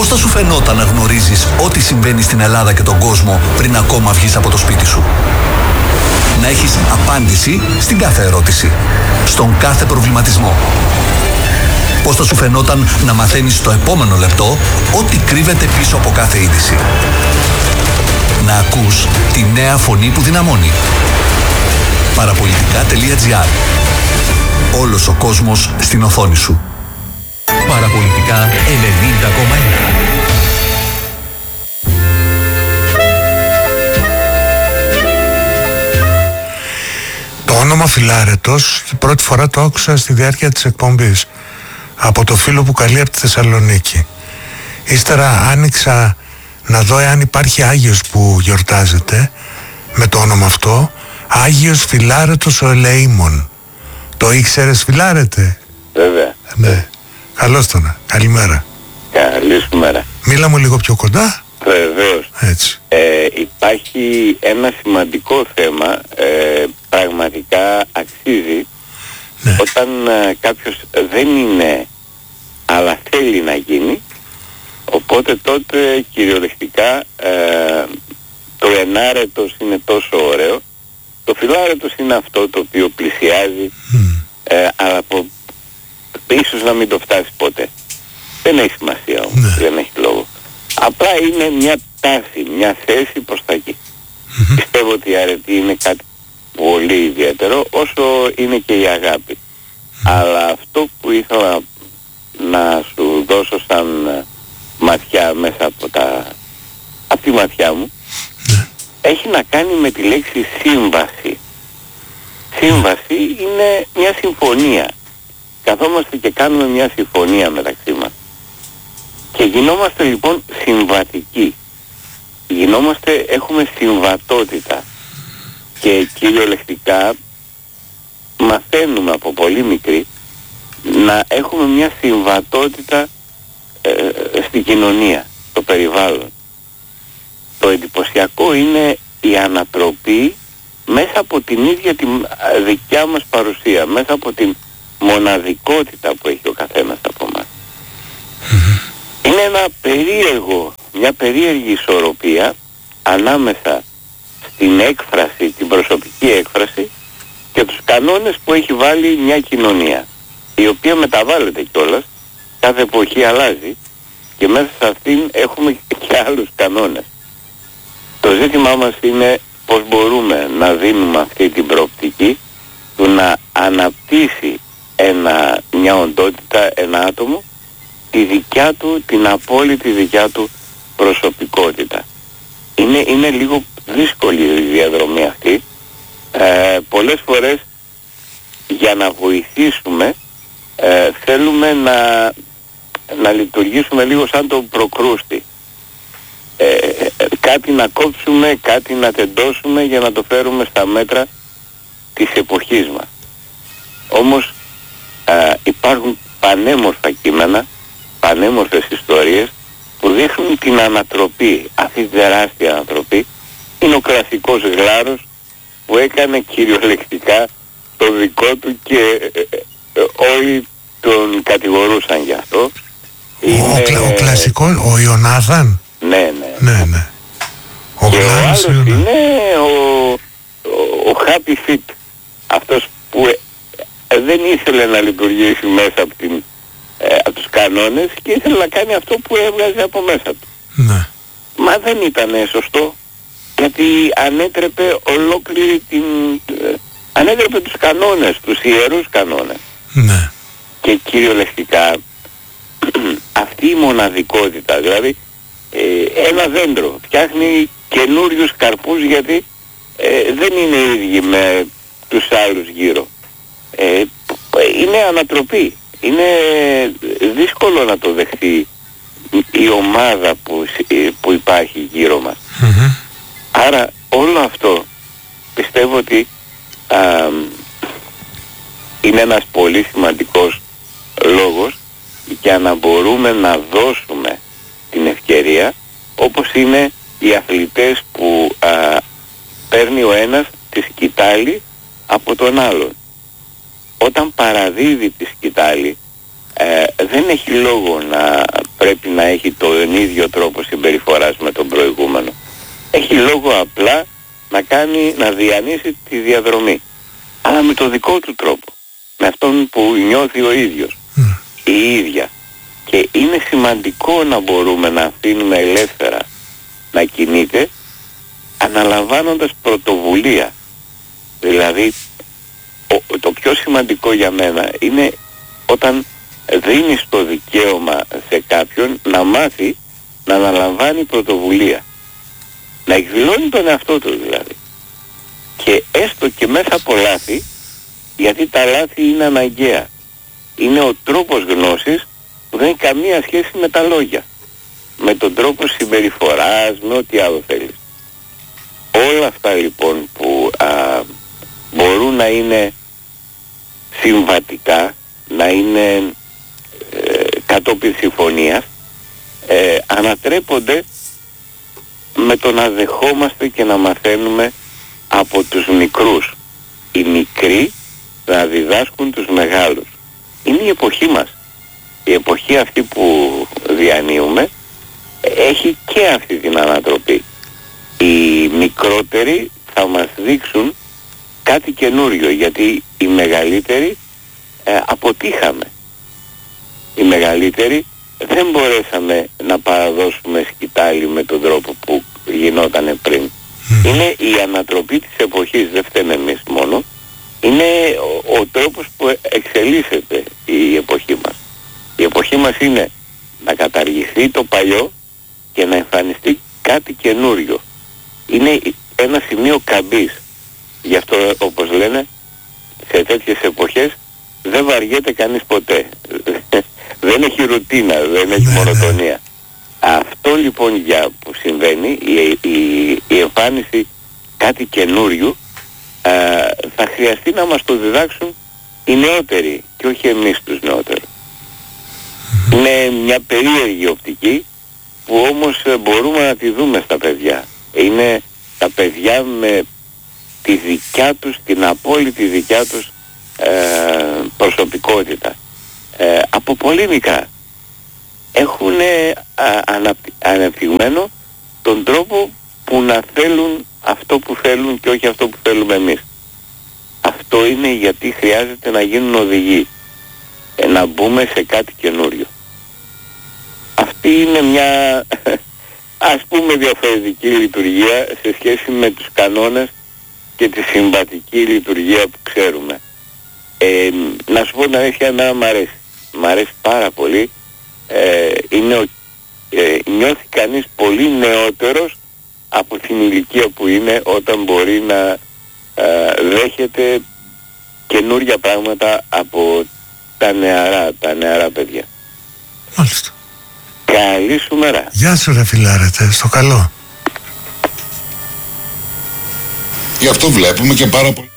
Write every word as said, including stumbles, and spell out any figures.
Πώς θα σου φαινόταν να γνωρίζεις ό,τι συμβαίνει στην Ελλάδα και τον κόσμο πριν ακόμα βγεις από το σπίτι σου? Να έχεις απάντηση στην κάθε ερώτηση, στον κάθε προβληματισμό. Πώς θα σου φαινόταν να μαθαίνεις στο επόμενο λεπτό ό,τι κρύβεται πίσω από κάθε είδηση? Να ακούς τη νέα φωνή που δυναμώνει. Παραπολιτικά.gr. Όλος ο κόσμος στην οθόνη σου. Παραπολιτικά ενενήντα κόμμα ένα. Το όνομα Φιλάρετος πρώτη φορά το άκουσα στη διάρκεια της εκπομπής από το φίλο που καλεί από τη Θεσσαλονίκη. Ύστερα άνοιξα να δω εάν υπάρχει Άγιος που γιορτάζεται με το όνομα αυτό. Άγιος Φιλάρετος ο Ελεήμων. Το ήξερες Φιλάρετε? Βέβαια. Ναι. Καλώς τον. Καλημέρα. Καλή σου μέρα. Μίλα μου λίγο πιο κοντά. Βεβαίως. Έτσι. Ε, υπάρχει ένα σημαντικό θέμα, ε, πραγματικά αξίζει, ναι. όταν ε, κάποιος δεν είναι αλλά θέλει να γίνει, οπότε τότε κυριολεκτικά ε, το ενάρετος είναι τόσο ωραίο. Το φιλάρετος είναι αυτό το οποίο πλησιάζει, mm. ε, αλλά από, ίσως να μην το φτάσει ποτέ. Δεν έχει σημασία όμως, ναι. δεν έχει λόγο. Απλά είναι μια τάση, μια θέση προς τα εκεί. Mm-hmm. Πιστεύω ότι η αρετή είναι κάτι πολύ ιδιαίτερο, όσο είναι και η αγάπη. Mm-hmm. Αλλά αυτό που ήθελα να σου δώσω σαν ματιά μέσα από, τα, από τη ματιά μου, mm-hmm. έχει να κάνει με τη λέξη σύμβαση. Σύμβαση είναι μια συμφωνία. Καθόμαστε και κάνουμε μια συμφωνία μεταξύ μας. Και γινόμαστε λοιπόν συμβατικοί. Γινόμαστε, έχουμε συμβατότητα. Και κυριολεκτικά μαθαίνουμε από πολύ μικρή να έχουμε μια συμβατότητα ε, στην κοινωνία, στο περιβάλλον. Το εντυπωσιακό είναι η ανατροπή μέσα από την ίδια τη δικιά μας παρουσία, μέσα από την μοναδικότητα που έχει ο καθένας από εμάς. Mm-hmm. Είναι ένα περίεργο, μια περίεργη ισορροπία ανάμεσα στην έκφραση, την προσωπική έκφραση και τους κανόνες που έχει βάλει μια κοινωνία, η οποία μεταβάλλεται κιόλας, κάθε εποχή αλλάζει και μέσα σε αυτήν έχουμε και άλλους κανόνες. Το ζήτημά μας είναι πώς μπορούμε να δίνουμε αυτή την προοπτική του να αναπτύσσει ένα, μια οντότητα, ένα άτομο, τη δικιά του, την απόλυτη δικιά του προσωπικότητα. Είναι, είναι λίγο δύσκολη η διαδρομή αυτή. Ε, πολλές φορές για να βοηθήσουμε ε, θέλουμε να, να λειτουργήσουμε λίγο σαν τον προκρούστη. Ε, κάτι να κόψουμε, κάτι να τεντώσουμε για να το φέρουμε στα μέτρα της εποχής μας. Όμως ε, υπάρχουν πανέμορφα κείμενα, πανέμορφες ιστορίες που δείχνουν την ανατροπή, αυτή τη τεράστια ανατροπή. Είναι ο κλασικός Γλάρος που έκανε κυριολεκτικά το δικό του και ε, ε, όλοι τον κατηγορούσαν γι' αυτό. Ο, είναι... ο, ο κλασικός, ο Ιωνάθαν. Ναι, ναι. ναι, ναι. Ο και Γλάρος ο άλλος είναι, είναι ο, ο, ο Happy Feet, αυτός που ε, δεν ήθελε να λειτουργήσει μέσα από, την, ε, από τους κανόνες και ήθελε να κάνει αυτό που έβγαζε από μέσα του. Ναι. Μα δεν ήταν σωστό, γιατί ανέτρεπε ολόκληρη την... Ε, ανέτρεπε τους κανόνες, τους ιερούς κανόνες. Ναι. Και κυριολεκτικά αυτή η μοναδικότητα, δηλαδή ε, ένα δέντρο φτιάχνει καινούριους καρπούς γιατί ε, δεν είναι ίδιοι με τους άλλους γύρω. Ε, είναι ανατροπή. Είναι δύσκολο να το δεχθεί η ομάδα που, που υπάρχει γύρω μας. Mm-hmm. Άρα όλο αυτό πιστεύω ότι α, είναι ένας πολύ σημαντικός λόγος για να μπορούμε να δώσουμε την ευκαιρία, όπως είναι οι αθλητές που α, παίρνει ο ένας τη σκητάλη από τον άλλον. Όταν παραδίδει τη σκητάλη ε, δεν έχει λόγο να πρέπει να έχει τον ίδιο τρόπο συμπεριφοράς με τον προηγούμενο. Έχει λόγο απλά να κάνει, να διανύσει τη διαδρομή, αλλά με το δικό του τρόπο, με αυτόν που νιώθει ο ίδιος, mm. η ίδια. Και είναι σημαντικό να μπορούμε να αφήνουμε ελεύθερα να κινείται, αναλαμβάνοντας πρωτοβουλία. Δηλαδή ο, το πιο σημαντικό για μένα είναι όταν δίνεις το δικαίωμα σε κάποιον να μάθει να αναλαμβάνει πρωτοβουλία, να εκδηλώνει τον εαυτό του δηλαδή, και έστω και μέσα από λάθη, γιατί τα λάθη είναι αναγκαία, είναι ο τρόπος γνώσης που δεν έχει καμία σχέση με τα λόγια, με τον τρόπο συμπεριφοράς, με ό,τι άλλο θέλεις. Όλα αυτά λοιπόν που α, μπορούν να είναι συμβατικά, να είναι ε, κατόπιν συμφωνίας, ε, ανατρέπονται με το να δεχόμαστε και να μαθαίνουμε από τους μικρούς. Οι μικροί να διδάσκουν τους μεγάλους. Είναι η εποχή μας. Η εποχή αυτή που διανύουμε έχει και αυτή την ανατροπή. Οι μικρότεροι θα μας δείξουν κάτι καινούριο, γιατί οι μεγαλύτεροι ε, αποτύχαμε. Οι μεγαλύτεροι δεν μπορέσαμε να παραδώσουμε σκητάλη με τον τρόπο που γινότανε πριν. Mm. Είναι η ανατροπή της εποχής, δεν φταίμε εμείς μόνο. Είναι ο, ο τρόπος που εξελίσσεται η εποχή μας. Η εποχή μας είναι να καταργηθεί το παλιό και να εμφανιστεί κάτι καινούριο. Είναι ένα σημείο καμπής. Γι' αυτό, όπως λένε, σε τέτοιες εποχές δεν βαριέται κανείς ποτέ. Δεν έχει ρουτίνα, δεν έχει μονοτονία. Αυτό λοιπόν για που συμβαίνει, η, η, η εμφάνιση κάτι καινούριου, α, θα χρειαστεί να μας το διδάξουν οι νεότεροι και όχι εμείς τους νεότερους. Είναι μια περίεργη οπτική που όμως μπορούμε να τη δούμε στα παιδιά. Είναι τα παιδιά με τη δικιά τους, την απόλυτη δικιά τους ε, προσωπικότητα. Ε, από πολύ μικρά έχουν αναπτυγμένο τον τρόπο που να θέλουν αυτό που θέλουν και όχι αυτό που θέλουμε εμείς. Αυτό είναι γιατί χρειάζεται να γίνουν οδηγοί, ε, να μπούμε σε κάτι καινούριο. Αυτή είναι μια ας πούμε διαφορετική λειτουργία σε σχέση με τους κανόνες και τη συμβατική λειτουργία που ξέρουμε. Ε, να σου πω την αλήθεια, εμένα μ' αρέσει. Μ' αρέσει πάρα πολύ. Ε, είναι ο, ε, νιώθει κανείς πολύ νεότερος από την ηλικία που είναι, όταν μπορεί να ε, δέχεται καινούρια πράγματα από τα νεαρά, τα νεαρά παιδιά. Μάλιστα. Καλή σου μέρα. Γεια σου ρε φιλάρετε, στο καλό. Γι' αυτό βλέπουμε και πάρα πολύ.